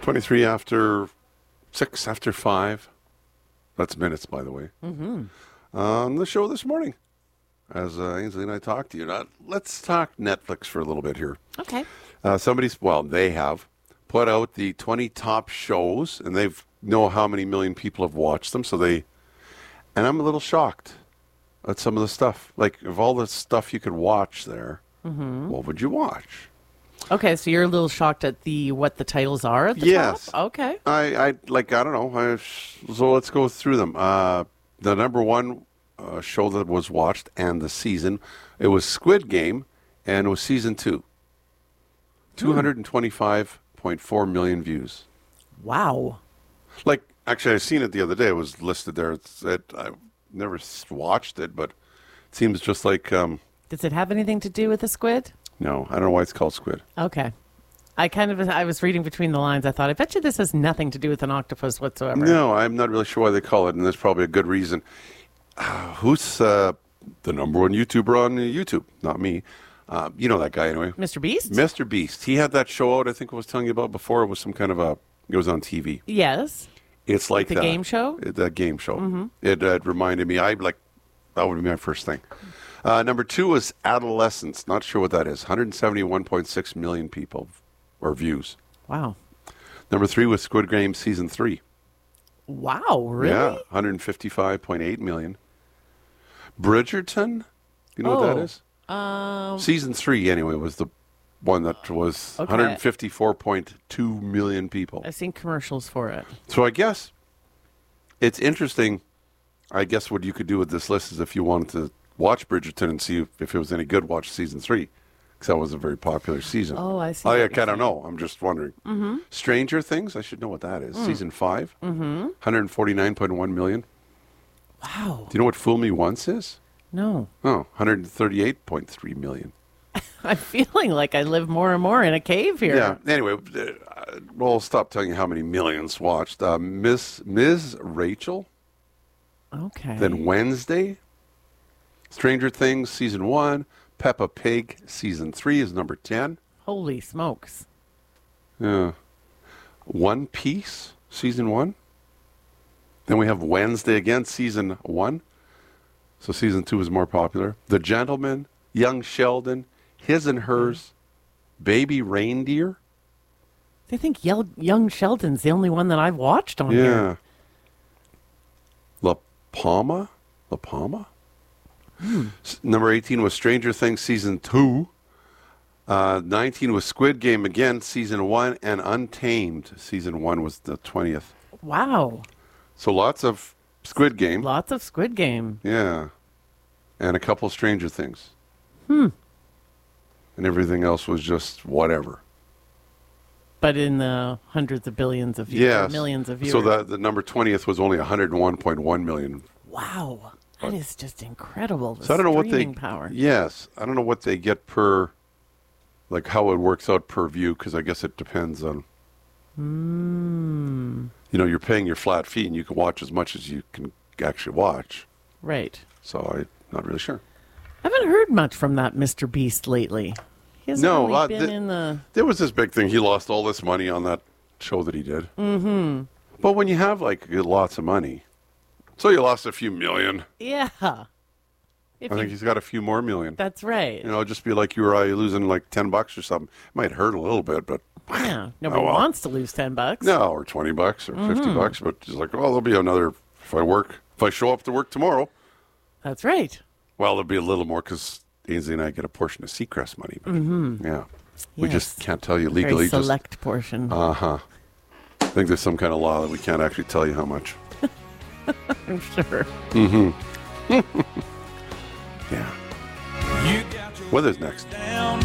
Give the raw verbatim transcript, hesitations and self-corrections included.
twenty-three after six after five. That's minutes, by the way. Mm-hmm. On the show this morning, as uh, Ainsley and I talked to you. Now, let's talk Netflix for a little bit here. Okay. Uh, somebody's, well, they have put out the twenty top shows, and they know how many million people have watched them. So they, and I'm a little shocked at some of the stuff. Like, of all the stuff you could watch there, Mm-hmm. what would you watch? Okay, so you're a little shocked at the what the titles are at the Yes. top? Okay. I, I like, I don't know. I, so let's go through them. Uh, the number one uh, show that was watched and the season, it was Squid Game, and it was season two. two hundred twenty-five point four million views. Wow. Like, actually, I seen it the other day. It was listed there. It's, it, I've never s- watched it, but it seems just like, um, Does it have anything to do with the squid? no, I don't know why it's called Squid. Okay. I kind of, I was reading between the lines. I thought, I bet you this has nothing to do with an octopus whatsoever. No, I'm not really sure why they call it, and there's probably a good reason. Uh, who's uh, the number one YouTuber on YouTube? Not me. Uh, you know that guy anyway. Mister Beast? Mister Beast. He had that show out, I think I was telling you about before. It was some kind of a, it was on T V. Yes. It's like the that. game show? It- That game show. Mm-hmm. It, uh, it reminded me, I like, that would be my first thing. Uh, number two was Adolescence. Not sure what that is. one hundred seventy-one point six million people, or views. Wow. Number three was Squid Game Season three. Wow, really? Yeah, one hundred fifty-five point eight million. Bridgerton? You know what that Oh, is? Um, Season three, anyway, was the one that was Okay. one hundred fifty-four point two million people. I've seen commercials for it. So I guess it's interesting. I guess what you could do with this list is if you wanted to watch Bridgerton and see if, if it was any good, watch season three. Because that was a very popular season. Oh, I see I, what I you're kind of saying. know. I'm just wondering. Mm-hmm. Stranger Things, I should know what that is. Mm. Season five, Mm-hmm. one hundred forty-nine point one million. Wow. Do you know what Fool Me Once is? No. Oh, one hundred thirty-eight point three million. I'm feeling like I live more and more in a cave here. Yeah. Anyway, uh, we'll stop telling you how many millions watched. Uh, Miss Miz Rachel. Okay. Then Wednesday. Stranger Things season one. Peppa Pig season three is number ten. Holy smokes. Yeah. One Piece season one. Then we have Wednesday again, season one. So season two is more popular. The Gentleman, Young Sheldon, His and Hers, Baby Reindeer. I think Yel- Young Sheldon's the only one that I've watched on Yeah. here. La Palma? La Palma? S- Number eighteen was Stranger Things season two. Uh, nineteen was Squid Game again, season one. And Untamed, season one was the twentieth. Wow. So lots of Squid Game. Lots of Squid Game. Yeah. And a couple Stranger Things. Hmm. And everything else was just whatever. But in the hundreds of billions of viewers, Yes. millions of viewers. So the, the number twentieth was only one hundred one point one million. Wow. That is just incredible. The So I don't know what they streaming power. Yes, I don't know what they get per, like how it works out per view, because I guess it depends on. Mm. You know, you're paying your flat fee, and you can watch as much as you can actually watch. Right. So I'm not really sure. I haven't heard much from that Mister Beast lately. He hasn't No, really uh, been th- in the. There was this big thing. He lost all this money on that show that he did. Mm-hmm. But when you have like lots of money, so you lost a few million. Yeah. If I think you- he's got a few more million. That's right. You know, it'd just be like you were uh, losing like ten bucks or something. It might hurt a little bit, but Yeah. Nobody Oh, well. wants to lose ten bucks. no, or twenty bucks or fifty Mhm. bucks. But just like, well, there'll be another if I work. If I show up to work tomorrow, That's right. well, there'll be a little more because Ainsley and I get a portion of Seacrest money. But Mm-hmm. yeah, we just Yes. can't tell you Very legally. Just select portion. uh huh. I think there's some kind of law that we can't actually tell you how much. I'm sure. Mm-hmm. Yeah. Weather's next.